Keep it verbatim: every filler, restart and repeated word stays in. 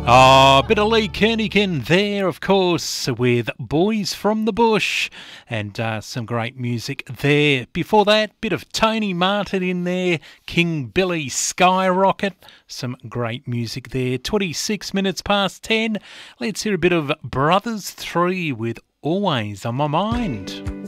Oh, a bit of Lee Kernaghan there, of course, with Boys from the Bush, and uh, some great music there. Before that, bit of Tony Martin in there, King Billy Skyrocket, some great music there. twenty-six minutes past ten, let's hear a bit of Brothers three with Always on My Mind.